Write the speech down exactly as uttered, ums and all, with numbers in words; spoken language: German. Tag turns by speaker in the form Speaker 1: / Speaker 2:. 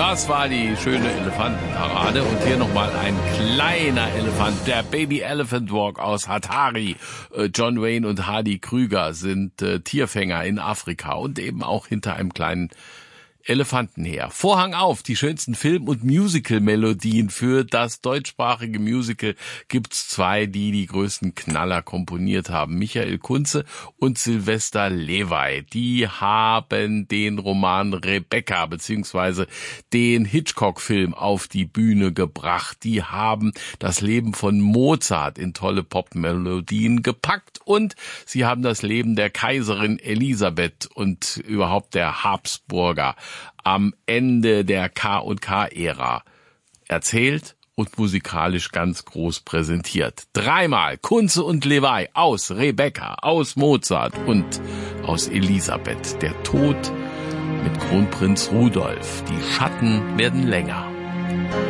Speaker 1: Das war die schöne Elefantenparade und hier nochmal ein kleiner Elefant, der Baby Elephant Walk aus Hatari. John Wayne und Hardy Krüger sind äh, Tierfänger in Afrika und eben auch hinter einem kleinen Elefanten her. Vorhang auf, die schönsten Film- und Musical-Melodien für das deutschsprachige Musical gibt's zwei, die die größten Knaller komponiert haben. Michael Kunze und Sylvester Lewey. Die haben den Roman Rebecca beziehungsweise den Hitchcock-Film auf die Bühne gebracht. Die haben das Leben von Mozart in tolle Pop-Melodien gepackt und sie haben das Leben der Kaiserin Elisabeth und überhaupt der Habsburger am Ende der K und K-Ära erzählt und musikalisch ganz groß präsentiert. Dreimal Kunze und Lewey aus Rebecca, aus Mozart und aus Elisabeth. Der Tod mit Kronprinz Rudolf. Die Schatten werden länger.